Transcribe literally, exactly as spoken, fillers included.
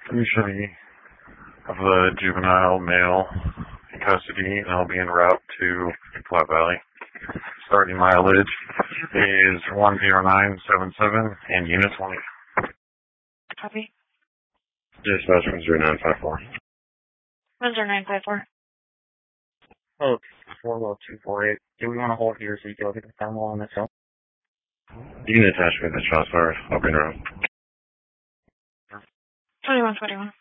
Usually of the juvenile male in custody, and I'll be en route to Flat Valley. Starting mileage is one zero nine seven seven and unit twenty. Copy. Dispatch one zero nine five four. one zero nine five four. Oh, four well two four eight. Do we want to hold here so you can look at the thermal on this hill? You can attach me to the shots fired. I'll be en route. twenty-one twenty-one.